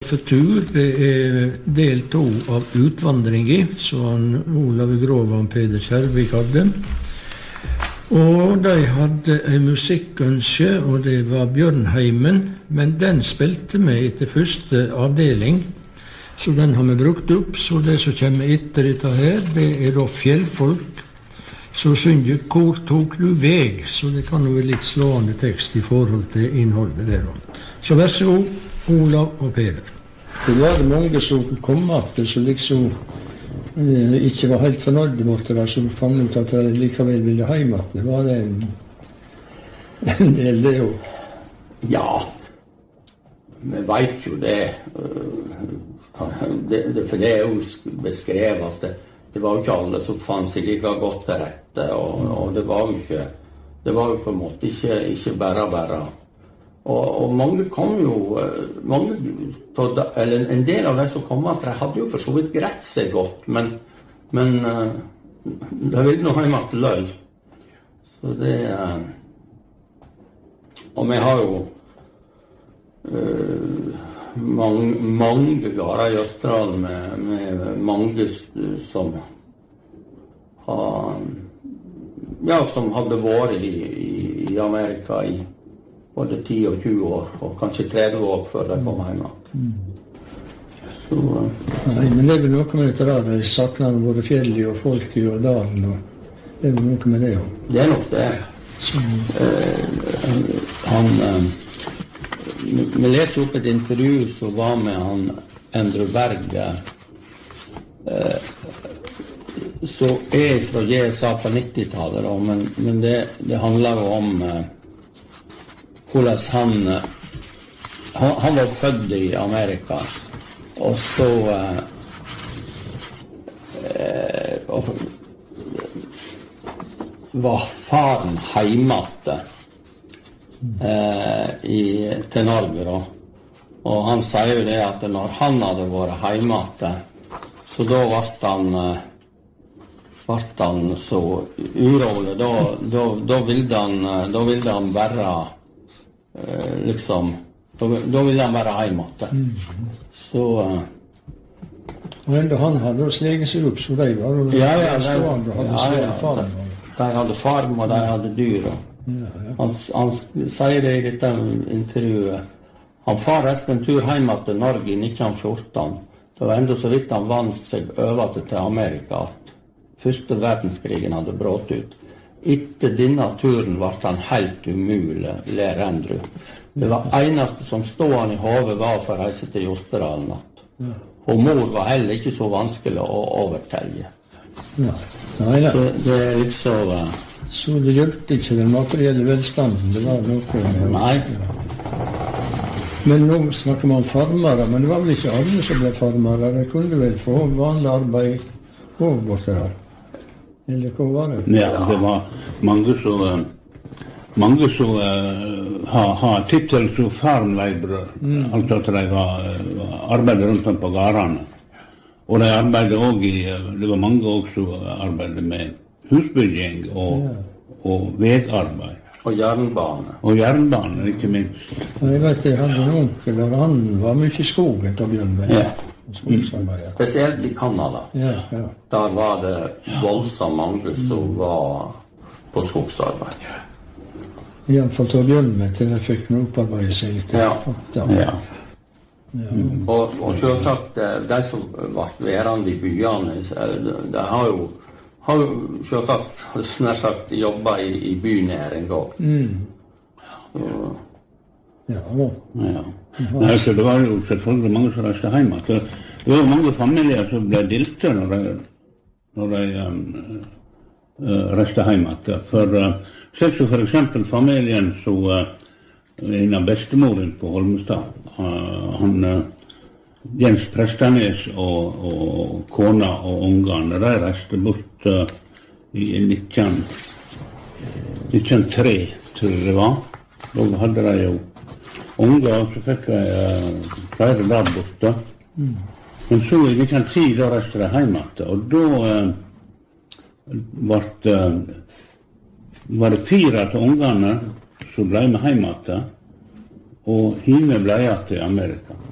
for tur, det del 2 av utvandringen, som Olav Grov og Peder Kjærvik hadde. Og de hadde en musikkønske, og det var Bjørnheimen, men den spilte vi etter første avdeling, så den har vi brukt opp. Så det som kommer etter dette her, det da fjellfolk som synger «Hvor tok du veg?», så det kan jo være litt slående tekst i forhold til innholdet der. Så vær så god, Olav og Peder. Det var mange som kom til, som liksom ikke var helt fornøyde med det, som fant ut at de likevel ville hjem. Det var det en del det jo. Ja, vi vet jo det. For det er jo beskrevet at det var jo ikke alle som fant seg like godt til rette, og det var jo på en måte ikke bare. Og mange kom jo, eller en del av de som kom at de hadde jo for så vidt greit seg godt, men de ville nå hjemme til løy. Så det, og vi har jo mange gårder i Østerdalen med mange som hadde vært i Amerika i både 10 og 20 år, og kanskje 30 år før de kom hjem. Så, nei, men det er vel noe med dette da, de sakner både fjellet og folket og dalen, og det er vel noe med det også. Det er nok det. Vi leser opp et intervju som var med han Endre Berg, som er fra GSA på 90-tallet, men det handler jo om hvordan han var født i Amerika, og så var faren hjemme til Norge da. Og han sier jo det at når han hadde vært hjemme, så da ble han så urolig, da ville han bare liksom, da ville han være hjemme. Så og enda han hadde jo sleget seg opp, så de var jo stående og hadde sleget farm. De hadde farm, og de hadde dyr. Han sier det i dette intervjuet. Han far resten en tur hjemme til Norge i 1914. Det var enda så vidt han vant seg over til Amerika at første verdenskrigen hadde brått ut. Etter denne turen var han helt umulig, ler Andrew. Det var eneste som stod han i hodet var for å reise til Jostedalen. Og mor var heller ikke så vanskelig å overtelle. Så det er liksom... Så det hjelpte ikke den materielle velstanden, det var noe... Nei. Men nå snakker man om farmere, men det var vel ikke alle som ble farmere. Det kunne vel få vanlig arbeid og borte her. Eller hva var det? Ja, det var mange som har titel som farmleibrør, altså at de arbeidet rundt om på gårdene. Og de arbeidet også det var mange også som arbeidet med husbygging og vegarbeid. Og jernbane. Og jernbane, ikke minst. Jeg vet, jeg hadde en onkel, og han var mye i skogen til å begynne med. Ja. Spesielt i Kanada. Der var det voldsomt mange som var på skogsarbeid. I hvert fall til å begynne med, til jeg fikk noe opparbeide seg litt. Og selvsagt, de som var værende i byene, de har jo selvsagt nær sagt jobbet i bynæring også. Altså, det var jo selvfølgelig mange som reiste hjem. Det var mange familier som ble dilte når de reiste hjem. For eksempel familien som en av bestemoren på Holmestad, Jens Prestanes og kona og ungene, de reiste bort i 1903, tror jeg det var. Da hadde de jo unger, og så fikk de flere der borte. Men så i 1910 da reiste de hjem igjen, og da var det 4 av ungene som ble med hjem igjen, og henne ble igjen til Amerika.